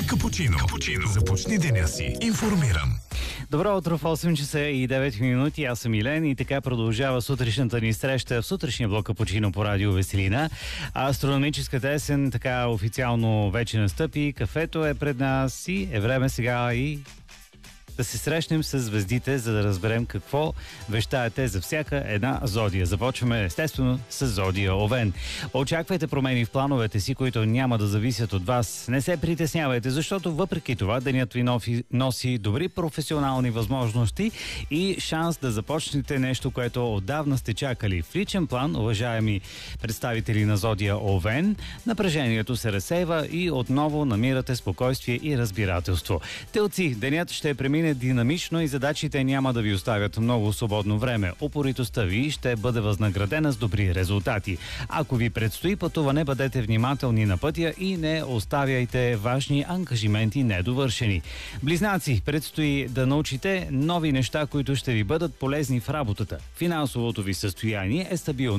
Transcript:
Капучино. Започни деня си информиран. Добро утро в 8 часа и 9 минути. Аз съм Илен и така продължава сутрешната ни среща в сутрешния блок Капучино по радио Веселина. Астрономическата есен така официално вече настъпи. Кафето е пред нас и е време сега и да се срещнем с звездите, за да разберем какво вещаете за всяка една зодия. Започваме естествено с зодия Овен. Очаквайте промени в плановете си, които няма да зависят от вас. Не се притеснявайте, защото въпреки това денят ви носи добри професионални възможности и шанс да започнете нещо, което отдавна сте чакали. В личен план, уважаеми представители на зодия Овен, напрежението се разсейва и отново намирате спокойствие и разбирателство. Телци, денят ще премине динамично и задачите няма да ви оставят много свободно време. Упоритостта ви ще бъде възнаградена с добри резултати. Ако ви предстои пътуване, бъдете внимателни на пътя и не оставяйте важни ангажименти недовършени. Близнаци, предстои да научите нови неща, които ще ви бъдат полезни в работата. Финансовото ви състояние е стабилно